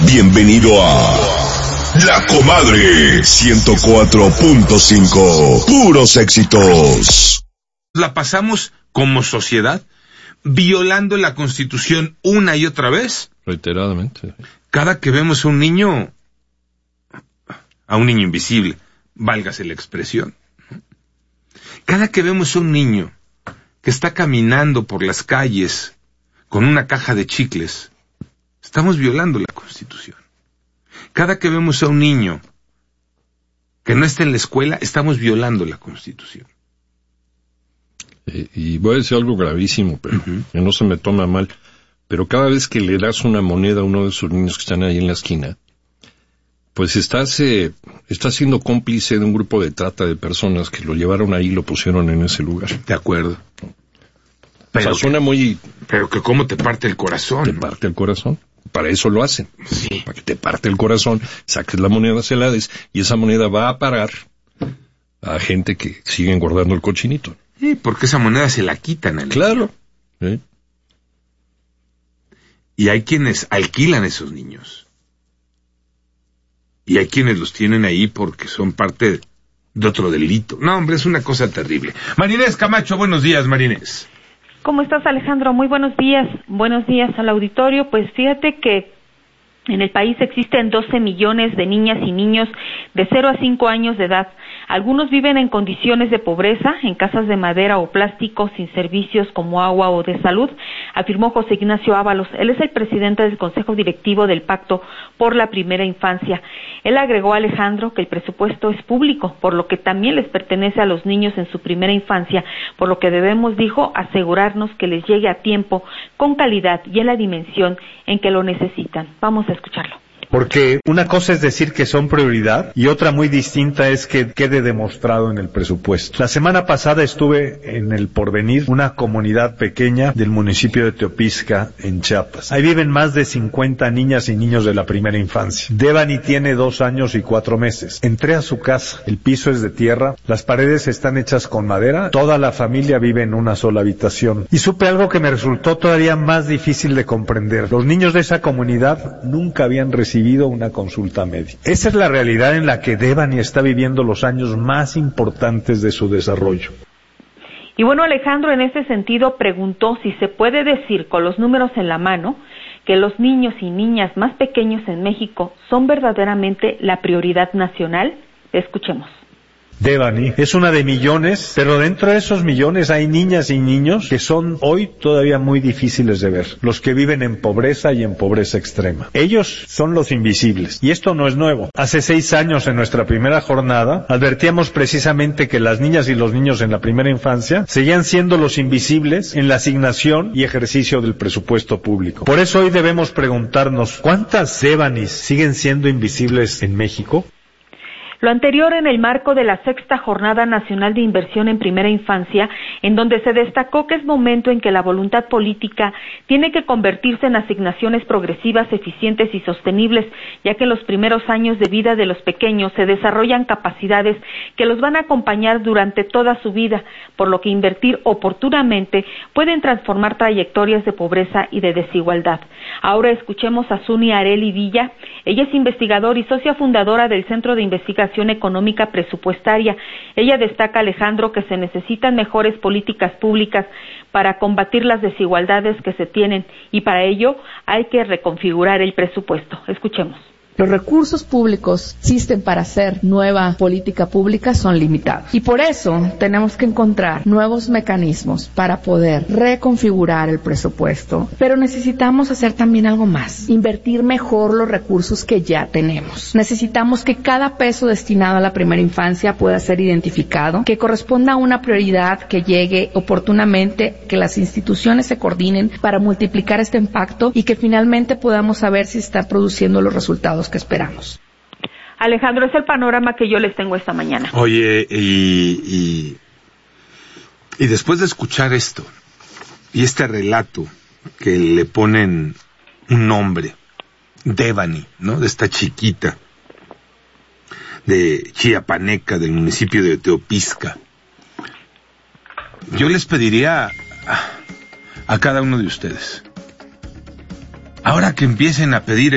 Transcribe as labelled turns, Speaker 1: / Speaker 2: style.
Speaker 1: Bienvenido a La Comadre 104.5. Puros éxitos.
Speaker 2: La pasamos como sociedad violando la Constitución una y otra vez.
Speaker 3: Reiteradamente.
Speaker 2: Cada que vemos a un niño invisible, válgase la expresión. Cada que vemos a un niño que está caminando por las calles con una caja de chicles, estamos violando la Constitución. Cada que vemos a un niño que no está en la escuela, estamos violando la Constitución.
Speaker 3: Y voy a decir algo gravísimo, pero que no se me toma mal. Pero cada vez que le das una moneda a uno de esos niños que están ahí en la esquina, pues estás siendo cómplice de un grupo de trata de personas que lo llevaron ahí y lo pusieron en ese lugar.
Speaker 2: De acuerdo.
Speaker 3: Pero suena muy...
Speaker 2: Pero que cómo te parte el corazón.
Speaker 3: Te parte el corazón. Para eso lo hacen.
Speaker 2: Sí.
Speaker 3: Para que te parte el corazón, saques la moneda, se la des, y esa moneda va a parar a gente que sigue guardando el cochinito.
Speaker 2: Sí, porque esa moneda se la quitan.
Speaker 3: Claro. ¿Sí?
Speaker 2: Y hay quienes alquilan esos niños. Y hay quienes los tienen ahí porque son parte de otro delito. No, hombre, es una cosa terrible. Marinés Camacho, buenos días, Marinés.
Speaker 4: ¿Cómo estás, Alejandro? Muy buenos días. Buenos días al auditorio. Pues fíjate que en el país existen 12 millones de niñas y niños de 0 a 5 años de edad. Algunos viven en condiciones de pobreza, en casas de madera o plástico, sin servicios como agua o de salud, afirmó José Ignacio Ábalos. Él es el presidente del Consejo Directivo del Pacto por la Primera Infancia. Él agregó, Alejandro, que el presupuesto es público, por lo que también les pertenece a los niños en su primera infancia, por lo que debemos, dijo, asegurarnos que les llegue a tiempo, con calidad y en la dimensión en que lo necesitan. Vamos a escucharlo.
Speaker 5: Porque una cosa es decir que son prioridad y otra muy distinta es que quede demostrado en el presupuesto. La semana pasada estuve en El Porvenir, una comunidad pequeña del municipio de Teopisca, en Chiapas. Ahí viven más de 50 niñas y niños de la primera infancia. Devani tiene 2 años y 4 meses. Entré a su casa, el piso es de tierra, las paredes están hechas con madera, toda la familia vive en una sola habitación. Y supe algo que me resultó todavía más difícil de comprender. Los niños de esa comunidad nunca habían recibido una consulta médica. Esa es la realidad en la que Devani está viviendo los años más importantes de su desarrollo.
Speaker 4: Y bueno, Alejandro, en ese sentido preguntó si se puede decir con los números en la mano que los niños y niñas más pequeños en México son verdaderamente la prioridad nacional. Escuchemos.
Speaker 5: Devani es una de millones, pero dentro de esos millones hay niñas y niños que son hoy todavía muy difíciles de ver, los que viven en pobreza y en pobreza extrema. Ellos son los invisibles, y esto no es nuevo. Hace 6 años en nuestra primera jornada advertíamos precisamente que las niñas y los niños en la primera infancia seguían siendo los invisibles en la asignación y ejercicio del presupuesto público. Por eso hoy debemos preguntarnos, ¿cuántas Devanis siguen siendo invisibles en México?
Speaker 4: Lo anterior en el marco de la 6ª Jornada Nacional de Inversión en Primera Infancia, en donde se destacó que es momento en que la voluntad política tiene que convertirse en asignaciones progresivas, eficientes y sostenibles, ya que en los primeros años de vida de los pequeños se desarrollan capacidades que los van a acompañar durante toda su vida, por lo que invertir oportunamente pueden transformar trayectorias de pobreza y de desigualdad. Ahora escuchemos a Suni Areli Villa. Ella es investigadora y socia fundadora del Centro de Investigación Económica Presupuestaria. Ella destaca, Alejandro, que se necesitan mejores políticas públicas para combatir las desigualdades que se tienen y para ello hay que reconfigurar el presupuesto. Escuchemos.
Speaker 6: Los recursos públicos que existen para hacer nueva política pública son limitados. Y por eso tenemos que encontrar nuevos mecanismos para poder reconfigurar el presupuesto. Pero necesitamos hacer también algo más. Invertir mejor los recursos que ya tenemos. Necesitamos que cada peso destinado a la primera infancia pueda ser identificado, que corresponda a una prioridad que llegue oportunamente, que las instituciones se coordinen para multiplicar este impacto y que finalmente podamos saber si está produciendo los resultados que esperamos.
Speaker 4: Alejandro, es el panorama que yo les tengo esta mañana.
Speaker 2: Oye, y después de escuchar esto, y este relato que le ponen un nombre, Devani, ¿no? De esta chiquita de Chiapaneca, del municipio de Teopisca. Yo les pediría a cada uno de ustedes, ahora que empiecen a pedir